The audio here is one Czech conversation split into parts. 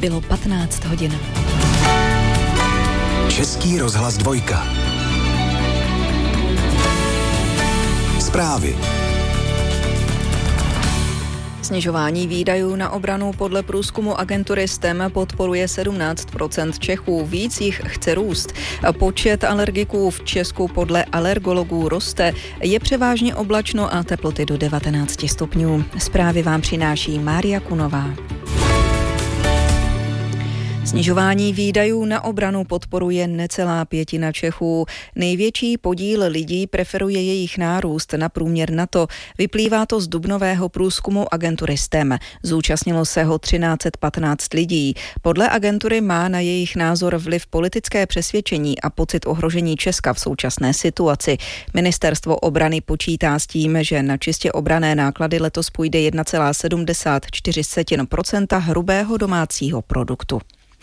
bylo 15 hodin. Český rozhlas 2. Zprávy. Snižování výdajů na obranu podle průzkumu agentury STEM podporuje 17% Čechů, víc jich chce růst. Počet alergiků v Česku podle alergologů roste, je převážně oblačno a teploty do 19 stupňů. Zprávy vám přináší Mária Kunová. Snižování výdajů na obranu podporuje necelá pětina Čechů. Největší podíl lidí preferuje jejich nárůst na průměr NATO. Vyplývá to z dubnového průzkumu agentury STEM. Zúčastnilo se ho 1315 lidí. Podle agentury má na jejich názor vliv politické přesvědčení a pocit ohrožení Česka v současné situaci. Ministerstvo obrany počítá s tím, že na čistě obranné náklady letos půjde 1,74% hrubého domácího produktu.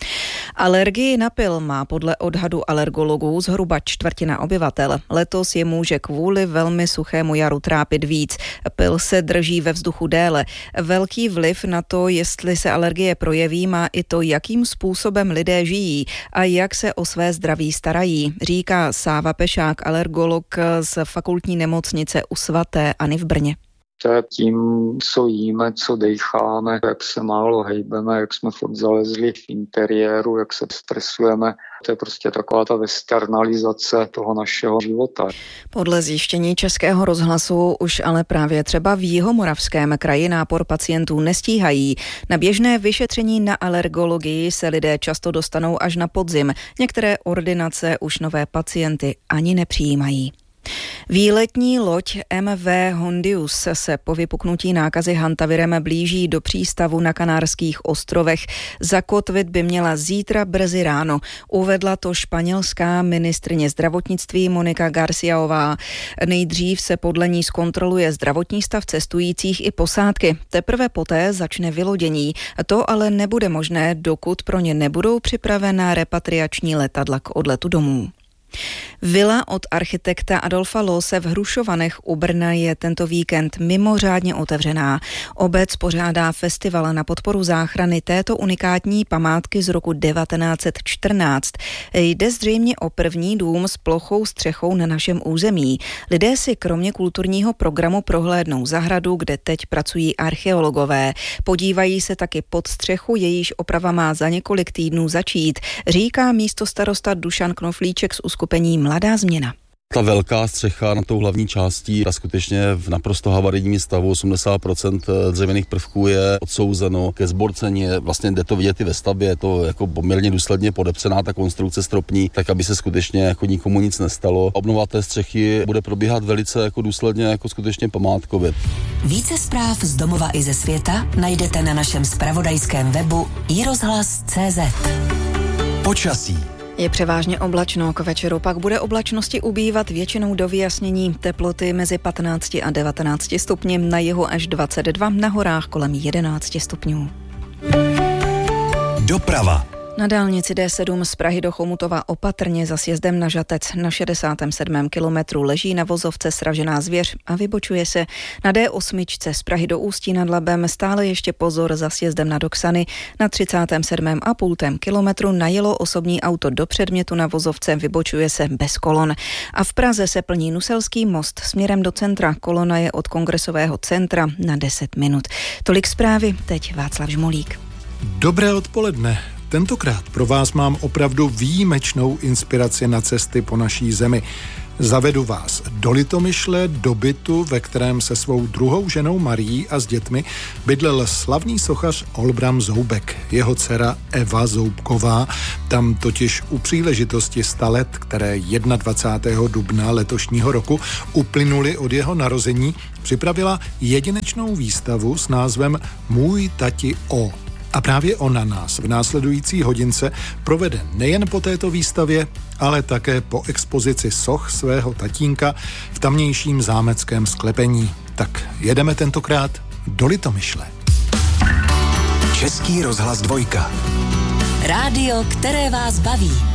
Alergii na pyl má podle odhadu alergologů zhruba čtvrtina obyvatel. Letos je může kvůli velmi suchému jaru trápit víc. Pyl se drží ve vzduchu déle. Velký vliv na to, jestli se alergie projeví, má i to, jakým způsobem lidé žijí a jak se o své zdraví starají, říká Sáva Pešák, alergolog z fakultní nemocnice u svaté Anny v Brně. Tím, co jíme, co dejcháme, jak se málo hejbeme, jak jsme furt zalezli v interiéru, jak se stresujeme. To je prostě taková ta westernalizace toho našeho života. Podle zjištění Českého rozhlasu už ale právě třeba v Jihomoravském kraji nápor pacientů nestíhají. Na běžné vyšetření na alergologii se lidé často dostanou až na podzim. Některé ordinace už nové pacienty ani nepřijímají. Výletní loď MV Hondius se po vypuknutí nákazy hantavirem blíží do přístavu na Kanárských ostrovech. Zakotvit by měla zítra brzy ráno. Uvedla to španělská ministryně zdravotnictví Monika Garciaová. Nejdřív se podle ní zkontroluje zdravotní stav cestujících i posádky. Teprve poté začne vylodění. To ale nebude možné, dokud pro ně nebudou připravena repatriační letadla k odletu domů. Vila od architekta Adolfa Loose v Hrušovanech u Brna je tento víkend mimořádně otevřená. Obec pořádá festival na podporu záchrany této unikátní památky z roku 1914. Jde zřejmě o první dům s plochou střechou na našem území. Lidé si kromě kulturního programu prohlédnou zahradu, kde teď pracují archeologové. Podívají se taky pod střechu, jejíž oprava má za několik týdnů začít, říká místostarosta Dušan Knoflíček z uskupení Mladá změna. Ta velká střecha na tou hlavní částí je skutečně v naprosto havarijním stavu. 80% dřevěných prvků je odsouzeno ke zborcení. Vlastně jde to vidět i ve stavbě, je to jako poměrně důsledně podepřená ta konstrukce stropní, tak aby se skutečně jako nikomu nic nestalo. Obnova té střechy bude probíhat velice jako důsledně, jako skutečně památkově. Více zpráv z domova i ze světa najdete na našem zpravodajském webu iRozhlas.cz. Počasí. Je převážně oblačno, k večeru pak bude oblačnosti ubývat většinou do vyjasnění. Teploty mezi 15 a 19 stupni, na jihu až 22, na horách kolem 11 stupňů. Doprava. Na dálnici D7 z Prahy do Chomutova opatrně za sjezdem na Žatec. Na 67. kilometru leží na vozovce sražená zvěř a vybočuje se. Na D8 z Prahy do Ústí nad Labem stále ještě pozor za sjezdem na Doksany. Na 37,5 kilometru najelo osobní auto do předmětu na vozovce, vybočuje se bez kolon. A v Praze se plní Nuselský most směrem do centra. Kolona je od Kongresového centra na 10 minut. Tolik zprávy, teď Václav Žmolík. Dobré odpoledne. Tentokrát pro vás mám opravdu výjimečnou inspiraci na cesty po naší zemi. Zavedu vás do Litomyšle, do bytu, ve kterém se svou druhou ženou Marií a s dětmi bydlel slavný sochař Olbram Zoubek. Jeho dcera Eva Zoubková tam totiž u příležitosti 100 let, které 21. dubna letošního roku uplynuly od jeho narození, připravila jedinečnou výstavu s názvem Můj tati O. A právě ona nás v následující hodince provede nejen po této výstavě, ale také po expozici soch svého tatínka v tamnějším zámeckém sklepení. Tak jedeme tentokrát do Litomyšle. Český rozhlas 2. Rádio, které vás baví.